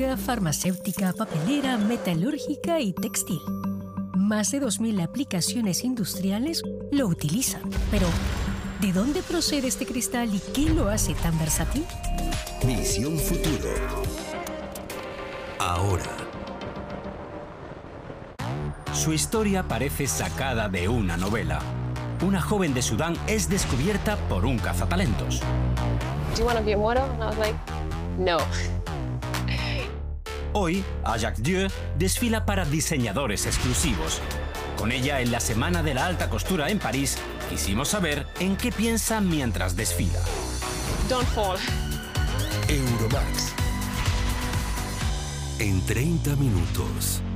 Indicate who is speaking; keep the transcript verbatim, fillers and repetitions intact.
Speaker 1: química, farmacéutica, papelera, metalúrgica y textil. Más de dos mil aplicaciones industriales lo utilizan. Pero, ¿de dónde procede este cristal y qué lo hace tan versátil?
Speaker 2: Misión Futuro. Ahora.
Speaker 3: Su historia parece sacada de una novela. Una joven de Sudán es descubierta por un cazatalentos.
Speaker 4: Do you want to be a model? And I was like, no.
Speaker 3: Hoy, Ajaccio desfila para diseñadores exclusivos. Con ella, en la Semana de la Alta Costura en París, quisimos saber en qué piensa mientras desfila.
Speaker 4: Don't fall.
Speaker 2: Euromax. En treinta minutos.